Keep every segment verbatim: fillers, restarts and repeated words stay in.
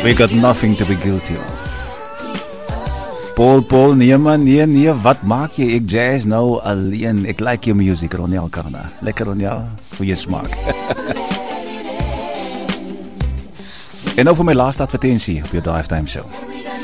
We got nothing to be guilty of. Paul, Paul, nee man, nee, nee, wat maak jy? Ek jazz nou alleen. Ek like jou music, Ronel Karna. Lekker Ronel, goeie smaak. En nou vir my laaste advertensie op jou Drive Time Show.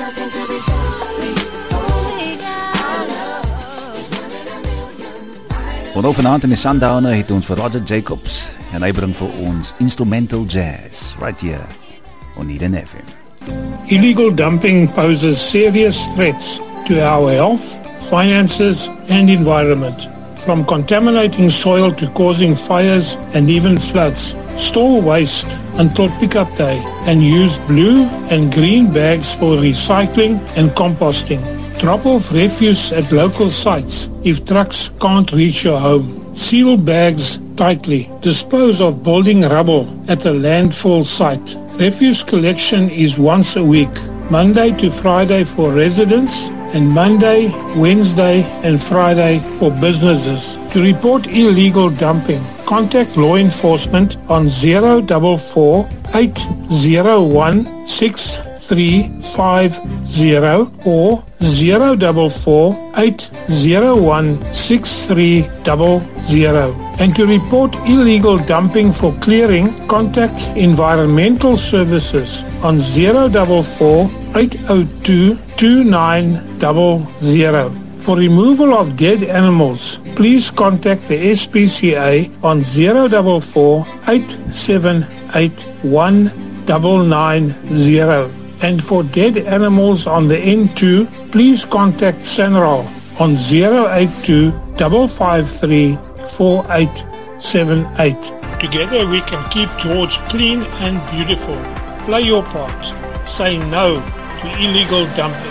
Want nou vanaand in die Sundowner het ons vir Roger Jacobs en hy bring vir ons instrumental jazz right here on Eden F M. Illegal dumping poses serious threats to our health, finances and environment. From contaminating soil to causing fires and even floods. Store waste until pickup day and use blue and green bags for recycling and composting. Drop off refuse at local sites if trucks can't reach your home. Seal bags tightly. Dispose of building rubble at a landfill site. Refuse collection is once a week, Monday to Friday for residents and Monday, Wednesday and Friday for businesses. To report illegal dumping, contact law enforcement on zero four four, eight zero one, six three five zero or zero four four, eight zero one, six three zero zero. And to report illegal dumping for clearing, contact Environmental Services on zero four four, eight zero two, two nine zero zero. For removal of dead animals, please contact the S P C A on zero four four, eight seven eight one, nine nine zero. And for dead animals on the N two, please contact Sanral on zero eight two, five five three, four eight seven eight. Together we can keep George clean and beautiful. Play your part. Say no to illegal dumping.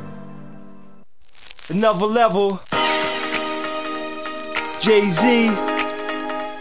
Another level. Jay-Z.